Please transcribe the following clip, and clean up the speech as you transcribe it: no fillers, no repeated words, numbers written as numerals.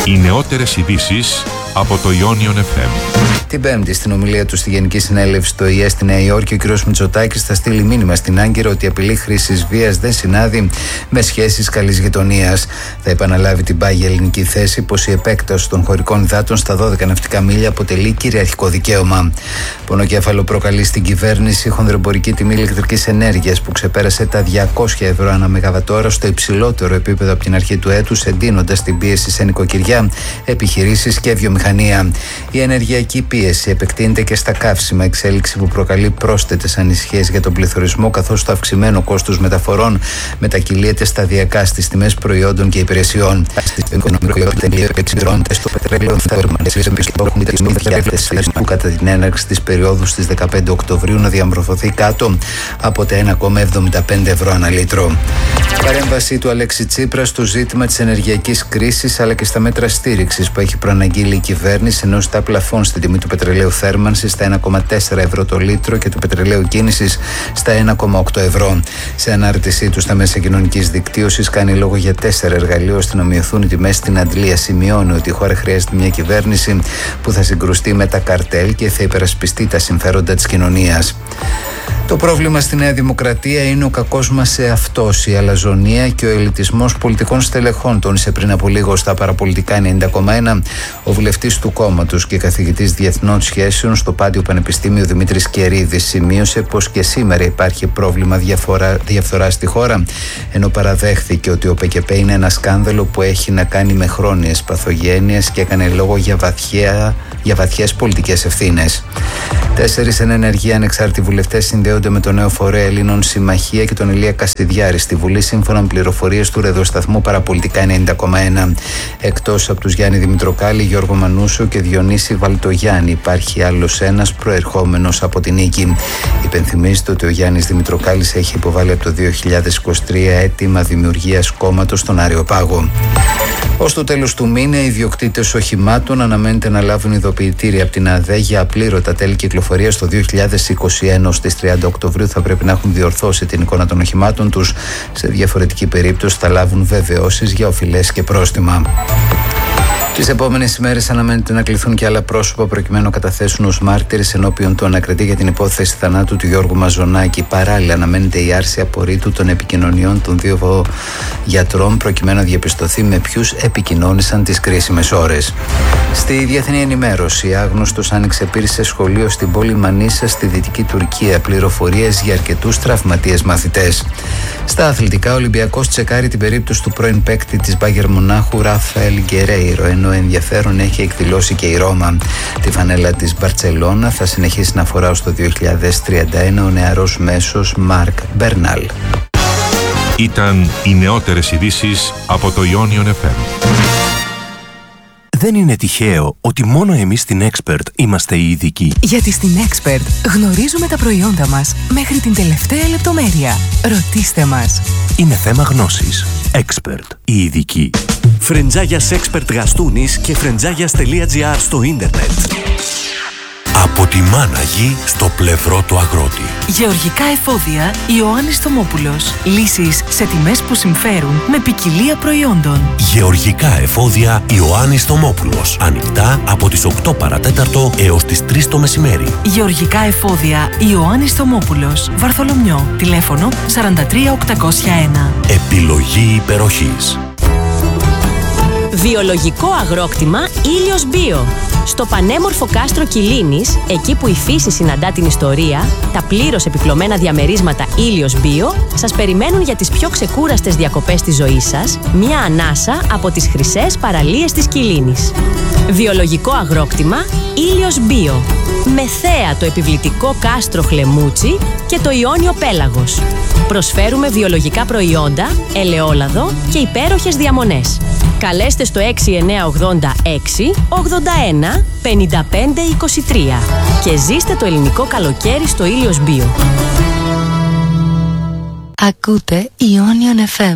Οι νεότερες ειδήσεις από το Ionion FM. Την Πέμπτη, στην ομιλία του στη Γενική Συνέλευση του ΟΗΕ στη Νέα Υόρκη, ο κ. Μητσοτάκης θα στείλει μήνυμα στην Άγκυρα ότι η απειλή χρήσης βίας δεν συνάδει με σχέσεις καλής γειτονίας. Θα επαναλάβει την πάγια ελληνική θέση πως η επέκταση των χωρικών υδάτων στα 12 ναυτικά μίλια αποτελεί κυριαρχικό δικαίωμα. Πονοκέφαλο προκαλεί στην κυβέρνηση η χονδρεμπορική τιμή ηλεκτρικής ενέργειας που ξεπέρασε τα 200 ευρώ ανά μεγαβατόρα στο υψηλότερο επίπεδο από την αρχή του έτους, εντείνοντας την πίεση σε νοικοκυριά, επιχειρήσεις και βιομηχανία. Η ενεργειακή πίεση επεκτείνεται και στα καύσιμα, εξέλιξη που προκαλεί πρόσθετες ανησυχίες για τον πληθωρισμό, καθώς το αυξημένο κόστος μεταφορών μετακυλείται σταδιακά στις τιμές προϊόντων και υπηρεσιών. Στο πετρέλαιο θερμοκρασίες επιστρέφουν τις 1.000 που κατά την έναρξη της περίοδου στις 15 Οκτωβρίου να διαμορφωθεί κάτω από τα 1,75 ευρώ ανά λίτρο. Παρέμβαση του Αλέξη Τσίπρα στο ζήτημα της ενεργειακής κρίσης αλλά και στα μέτρα στήριξης που έχει προαναγγείλει η κυβέρνηση, ενώ στα πλαφόν στην τιμή του πετρελαίου θέρμανσης στα 1,4 ευρώ το λίτρο και του πετρελαίου κίνησης στα 1,8 ευρώ. Σε ανάρτησή του στα μέσα κοινωνικής δικτύωσης κάνει λόγο για 4 εργαλεία ώστε να μειωθούν οι τιμές στην αντλία. Σημειώνει ότι η χώρα χρειάζεται μια κυβέρνηση που θα συγκρουστεί με τα καρτέλ και θα υπερασπιστεί τα συμφέροντα της κοινωνίας. Το πρόβλημα στη Νέα Δημοκρατία είναι ο κακός μας εαυτός, η αλαζονία και ο ελιτισμός πολιτικών στελεχών, τόνισε πριν από λίγο στα παραπολιτικά 90,1 ο βουλευτής του κόμματος και καθηγητής διεθνών σχέσεων στο Πάντιο Πανεπιστήμιο Δημήτρης Κερίδης. Σημείωσε πως και σήμερα υπάρχει πρόβλημα διαφθοράς στη χώρα, ενώ παραδέχθηκε ότι ο ΠΚΠ είναι ένα σκάνδαλο που έχει να κάνει με χρόνιες παθογένειες και έκανε λόγο για βαθιές πολιτικές ευθύνες. 4 εν ενεργεία ανεξάρτητοι βουλευτές συνδέονται με το νέο φορέα Ελλήνων Συμμαχία και τον Ηλία Καστιδιάρη στη Βουλή, σύμφωνα με πληροφορίες του ραδιοσταθμού Παραπολιτικά 90,1. Εκτός από τους Γιάννη Δημητροκάλη, Γιώργο Μανούσο και Διονύση Βαλτογιάννη, υπάρχει άλλος ένας προερχόμενος από την Νίκη. Υπενθυμίζεται ότι ο Γιάννης Δημητροκάλης έχει υποβάλει από το 2023 αίτημα δημιουργίας κόμματος στον Αριοπάγο. Ως το τέλος του μήνα, οι ιδιοκτήτες οχημάτων αναμένεται να λάβουν ειδοποιητήρια από την ΑΔΕ για απλήρωτα τέλη κυκλοφορίας το 2021. Στις 30 Οκτωβρίου θα πρέπει να έχουν διορθώσει την εικόνα των οχημάτων τους. Σε διαφορετική περίπτωση θα λάβουν βεβαιώσεις για οφειλές και πρόστιμα. Τις επόμενες ημέρες αναμένεται να κληθούν και άλλα πρόσωπα προκειμένου να καταθέσουν ως μάρτυρες ενώπιον του ανακριτή για την υπόθεση θανάτου του Γιώργου Μαζονάκη. Παράλληλα, αναμένεται η άρση απορρίτου των επικοινωνιών των 2 γιατρών προκειμένου να διαπιστωθεί με ποιους επικοινώνησαν τις κρίσιμες ώρες. Στη διεθνή ενημέρωση, άγνωστος άνοιξε πύρη σε σχολείο στην πόλη Μανίσα στη Δυτική Τουρκία. Πληροφορίες για αρκετούς τραυματίες μαθητές. Στα αθλητικά, ο Ολυμπιακός τσεκάρει την περίπτωση του πρώην παίκτη της Μπάγερν Μονάχου Ράφαελ Γκερέιρο, ενώ ενδιαφέρον έχει εκδηλώσει και η Ρώμα. Τη φανέλα της Μπαρτσελώνα θα συνεχίσει να φορά ως το 2031 ο νεαρός μέσος Μάρκ Μπερνάλ. Ήταν οι νεότερες ειδήσεις από το Ionion FM. Δεν είναι τυχαίο ότι μόνο εμείς στην Expert είμαστε οι ειδικοί. Γιατί στην Expert γνωρίζουμε τα προϊόντα μας μέχρι την τελευταία λεπτομέρεια. Ρωτήστε μας. Είναι θέμα γνώσης. Expert, οι ειδικοί. Φρεντζάγιας Expert Γαστούνης και φρεντζάγιας.gr στο ίντερνετ. Από τη Μάναγη στο πλευρό του αγρότη. Γεωργικά εφόδια Ιωάννης Θωμόπουλος. Λύσεις σε τιμές που συμφέρουν με ποικιλία προϊόντων. Γεωργικά εφόδια Ιωάννης Θωμόπουλος. Ανοιχτά από τις 8 παρατέταρτο έως τις 3 το μεσημέρι. Γεωργικά εφόδια Ιωάννης Θωμόπουλος. Βαρθολομιό. Τηλέφωνο 43801. Επιλογή υπεροχής. Βιολογικό αγρόκτημα Ήλιος Bio. Στο πανέμορφο κάστρο Κιλίνης, εκεί που η φύση συναντά την ιστορία, τα πλήρως επιπλωμένα διαμερίσματα Ήλιος Bio σας περιμένουν για τις πιο ξεκούραστες διακοπές της ζωής σας, μια ανάσα από τις χρυσές παραλίες της Κιλίνης. Βιολογικό αγρόκτημα Ήλιος Bio. Με θέα το επιβλητικό κάστρο Χλεμούτσι και το Ιόνιο Πέλαγος. Προσφέρουμε βιολογικά προϊόντα, ελαιόλαδο και υπέροχες διαμονές. Καλέστε στο 6986 81 55 23 και ζήστε το ελληνικό καλοκαίρι στο Ήλιος Bio. Ακούτε Ionion FM.